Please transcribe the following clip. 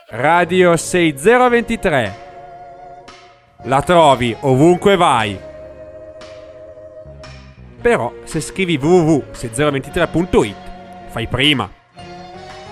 Radio 6023. La trovi ovunque vai. Però se scrivi www.6023.it fai prima.